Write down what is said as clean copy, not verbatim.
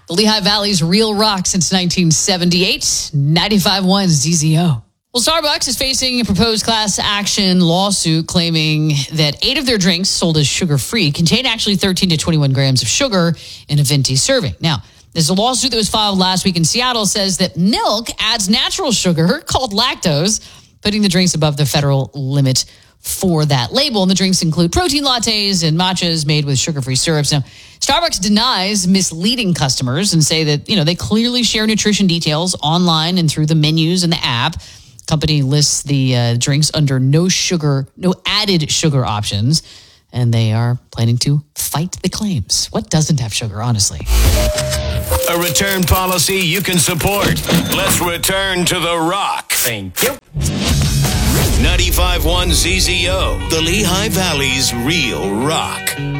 The Lehigh Valley's real rock since 1978, 95.1 ZZO. Well, Starbucks is facing a proposed class action lawsuit claiming that 8 of their drinks sold as sugar-free contain actually 13 to 21 grams of sugar in a venti serving. Now, there's a lawsuit that was filed last week in Seattle says that milk adds natural sugar called lactose, putting the drinks above the federal limit for that label. And the drinks include protein lattes and matchas made with sugar-free syrups. Now, Starbucks denies misleading customers and say that, they clearly share nutrition details online and through the menus and the app. Company lists the drinks under no added sugar options, and they are planning to fight the claims. What doesn't have sugar, honestly? A return policy you can support. Let's return to the rock. Thank you. 95.1 ZZO, the Lehigh Valley's real rock.